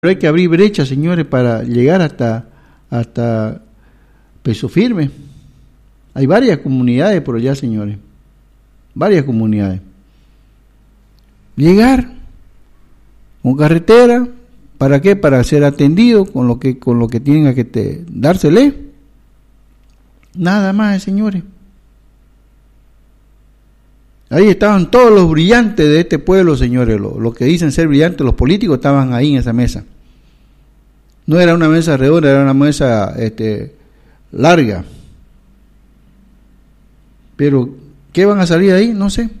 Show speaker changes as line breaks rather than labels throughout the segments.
hay que abrir brechas, señores, para llegar hasta Peso Firme. Hay varias comunidades por allá, señores. Varias comunidades. Llegar con carretera, ¿para qué? Para ser atendido con lo que tienen que dársele. Nada más, señores. Ahí estaban todos los brillantes de este pueblo, señores, los que dicen ser brillantes, los políticos estaban ahí en esa mesa. No era una mesa redonda, era una mesa larga. Pero, ¿qué van a salir ahí? No sé.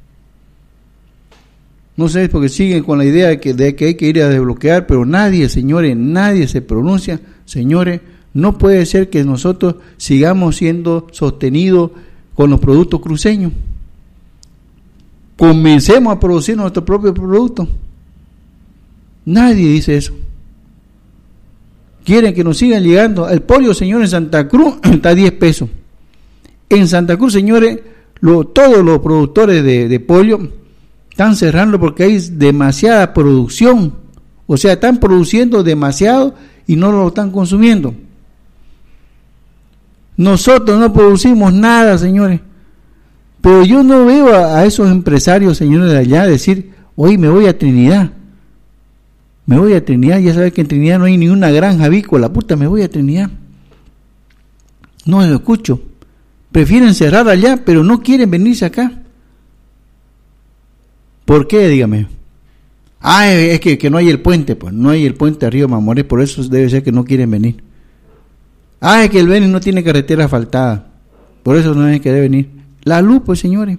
No sé, porque siguen con la idea de que hay que ir a desbloquear, pero nadie, señores, nadie se pronuncia. Señores, no puede ser que nosotros sigamos siendo sostenidos con los productos cruceños. Comencemos a producir nuestro propio producto. Nadie dice eso. Quieren que nos sigan llegando. El pollo, señores, en Santa Cruz está a 10 pesos. En Santa Cruz, señores, todos los productores de pollo están cerrando porque hay demasiada producción. O sea, están produciendo demasiado y no lo están consumiendo. Nosotros no producimos nada, señores. Pero yo no veo a esos empresarios, señores, de allá decir, hoy me voy a Trinidad. Me voy a Trinidad, ya sabes que en Trinidad no hay ni una granja avícola, puta, me voy a Trinidad. No lo escucho. Prefieren cerrar allá, pero no quieren venirse acá. ¿Por qué? Dígame. Es que no hay el puente, pues, no hay el puente arriba de Mamoré, por eso debe ser que no quieren venir. Es que el Beni no tiene carretera asfaltada, por eso no deben querer venir. La luz, pues, señores.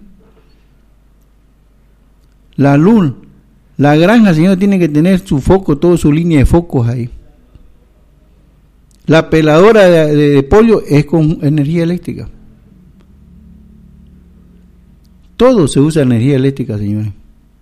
La luz. La granja, señores, tiene que tener su foco, toda su línea de focos ahí. La peladora de pollo es con energía eléctrica. Todo se usa energía eléctrica, señores.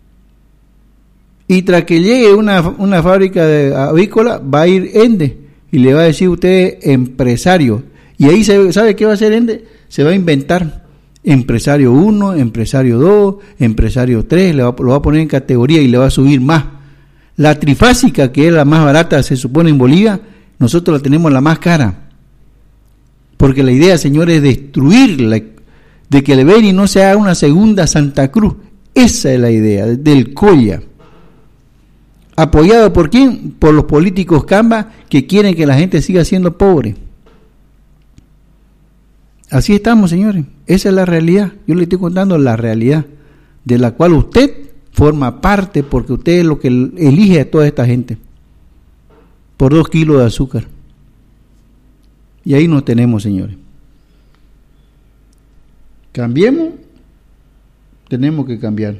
Y tras que llegue una fábrica de avícola, va a ir Ende y le va a decir usted empresario. Y ahí ¿sabe qué va a hacer Ende? Se va a inventar empresario 1, empresario 2, empresario 3, lo va a poner en categoría y le va a subir más. La trifásica, que es la más barata, se supone en Bolivia, nosotros la tenemos la más cara. Porque la idea, señores, es destruirla, de que el Beni no sea una segunda Santa Cruz. Esa es la idea, del Colla. ¿Apoyado por quién? Por los políticos Camba, que quieren que la gente siga siendo pobre. Así estamos, señores. Esa es la realidad. Yo le estoy contando la realidad, de la cual usted forma parte, porque usted es lo que elige a toda esta gente. Por 2 kilos de azúcar. Y ahí nos tenemos, señores. Cambiemos. Tenemos que cambiar.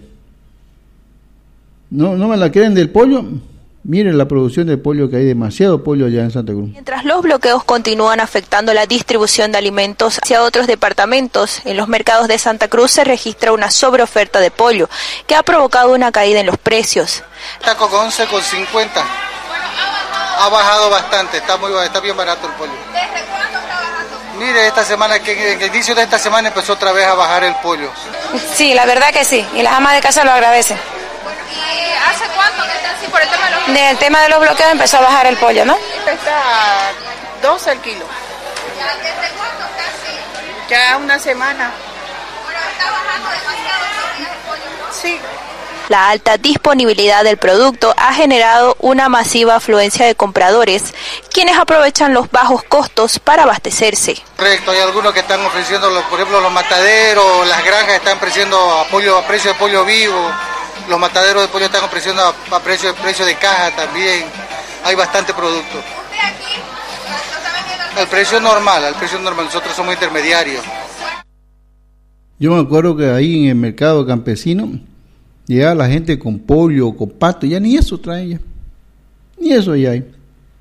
No me la creen del pollo. Miren la producción de pollo, que hay demasiado pollo allá en Santa Cruz.
Mientras los bloqueos continúan afectando la distribución de alimentos hacia otros departamentos, en los mercados de Santa Cruz se registra una sobreoferta de pollo que ha provocado una caída en los precios.
Está con 11,50. Ha bajado bastante, está bien barato el pollo.
¿Desde cuándo está bajando?
Mire, esta semana, que en el inicio de esta semana empezó otra vez a bajar el pollo.
Sí, la verdad que sí, y las amas de casa lo agradecen.
¿Y hace cuánto que está así por el tema de los bloqueos?
Del tema de los bloqueos empezó a bajar el pollo, ¿no?
Está a 12 el kilo.
¿Desde cuándo está así?
Ya una semana.
Bueno, está bajando demasiado el pollo, ¿no?
Sí.
La alta disponibilidad del producto ha generado una masiva afluencia de compradores, quienes aprovechan los bajos costos para abastecerse.
Correcto, hay algunos que están ofreciendo, por ejemplo, los mataderos, las granjas están ofreciendo a precio de pollo vivo, los mataderos de pollo están ofreciendo a precio de caja también, hay bastante producto.
¿Usted aquí lo está vendiendo
al precio normal, nosotros somos intermediarios.
Yo me acuerdo que ahí en el mercado campesino llegaba la gente con pollo, con pato, ya ni eso traen ya. Ni eso ya hay.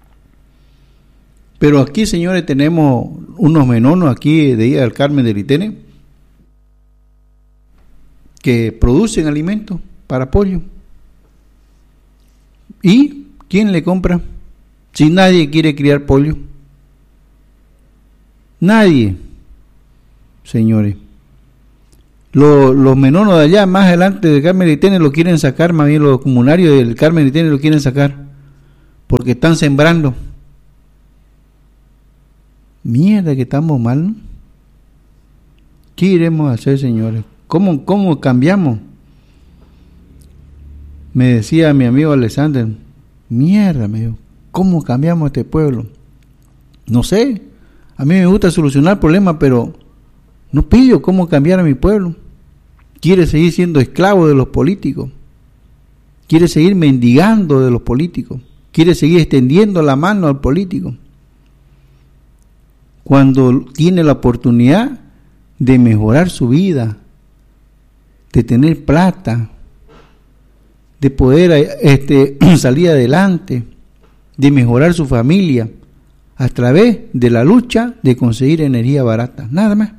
Pero aquí, señores, tenemos unos menonos aquí de Villa del Carmen del Itene que producen alimentos para pollo. ¿Y quién le compra? Si nadie quiere criar pollo. Nadie, señores. Los menonos de allá, más adelante del Carmen de Itene, lo quieren sacar, más bien los comunarios del Carmen de Itene lo quieren sacar, porque están sembrando. Mierda que estamos mal, ¿no? ¿Qué iremos a hacer, señores? ¿Cómo cambiamos? Me decía mi amigo Alexander, mierda, me dijo, ¿cómo cambiamos este pueblo? No sé, a mí me gusta solucionar problemas, pero no pillo cómo cambiar a mi pueblo. Quiere seguir siendo esclavo de los políticos, quiere seguir mendigando de los políticos, quiere seguir extendiendo la mano al político, cuando tiene la oportunidad de mejorar su vida, de tener plata, de poder salir adelante, de mejorar su familia a través de la lucha de conseguir energía barata. Nada más.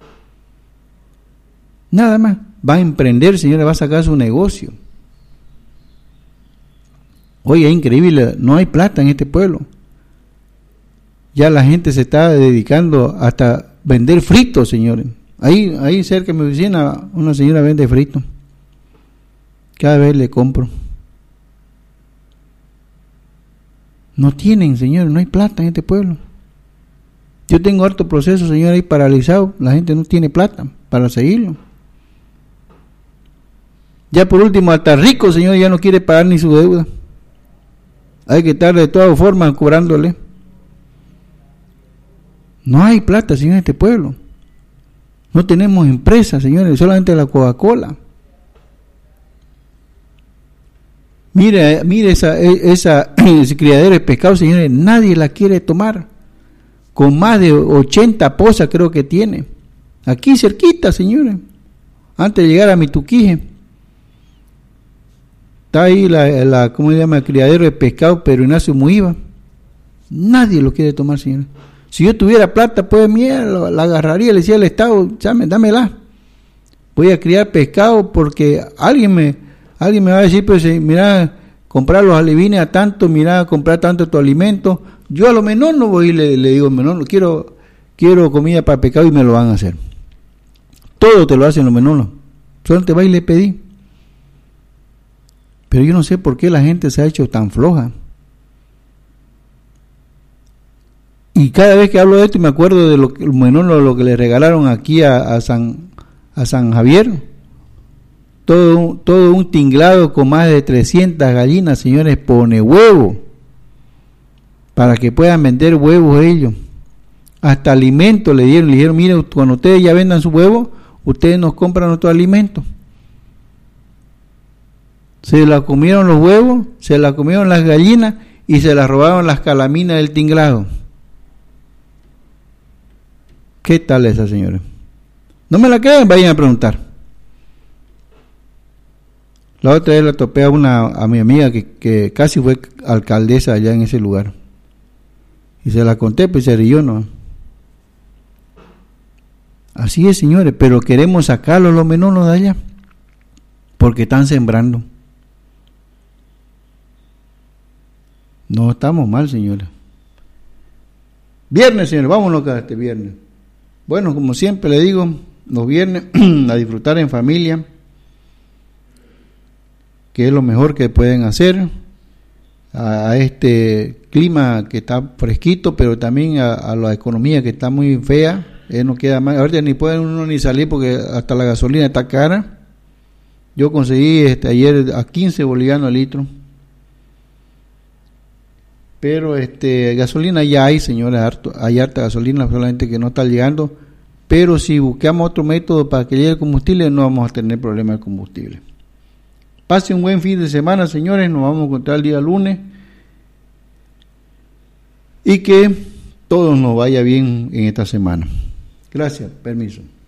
Nada más. Va a emprender, señores, va a sacar su negocio. Oye, es increíble, no hay plata en este pueblo. Ya la gente se está dedicando hasta vender fritos, señores. Ahí cerca de mi oficina una señora vende fritos. Cada vez le compro. No tienen, señores, no hay plata en este pueblo. Yo tengo harto proceso, señores, ahí paralizado. La gente no tiene plata para seguirlo. Ya por último, hasta rico, señor, ya no quiere pagar ni su deuda. Hay que estar de todas formas cobrándole. No hay plata, señor, en este pueblo. No tenemos empresas, señores, solamente la Coca-Cola. Mire ese criadero de pescado, señores, nadie la quiere tomar. Con más de 80 pozas creo que tiene. Aquí cerquita, señores. Antes de llegar a Mituquije. Está ahí ¿cómo se llama? El criadero de pescado Pedro Ignacio Muiva. Nadie lo quiere tomar, señores. Si yo tuviera plata, pues mira, la agarraría, le decía al Estado, dámela. Voy a criar pescado porque alguien me va a decir, pues mira, comprar los alevines a tanto, mira, comprar tanto tu alimento. Yo a lo menor no voy y le digo, menor, no quiero comida para pescado y me lo van a hacer. Todo te lo hacen los menores. Solo te va y le pedí. Pero yo no sé por qué la gente se ha hecho tan floja. Y cada vez que hablo de esto me acuerdo de lo que le regalaron aquí a San Javier. Todo un tinglado con más de 300 gallinas, señores, pone huevo. Para que puedan vender huevos ellos. Hasta alimento le dijeron, miren, cuando ustedes ya vendan su huevo, ustedes nos compran nuestro alimento. Se la comieron los huevos, se la comieron las gallinas y se la robaron las calaminas del tinglado. ¿Qué tal esa, señora? No me la creen, vayan a preguntar. La otra vez la topé a mi amiga que casi fue alcaldesa allá en ese lugar. Y se la conté, pues se rió, ¿no? Así es, señores, pero queremos sacarlos los menores de allá. Porque están sembrando. No estamos mal, señores. Viernes, señores, vámonos cada este viernes. Bueno, como siempre le digo, los viernes a disfrutar en familia, que es lo mejor que pueden hacer a este clima que está fresquito, pero también a la economía que está muy fea. No queda más, ahorita ni puede uno ni salir porque hasta la gasolina está cara. Yo conseguí ayer a 15 bolivianos el litro. Pero gasolina ya hay, señores, hay harta gasolina, solamente que no está llegando. Pero si buscamos otro método para que llegue el combustible, no vamos a tener problema de combustible. Pase un buen fin de semana, señores, nos vamos a encontrar el día lunes. Y que todo nos vaya bien en esta semana. Gracias, permiso.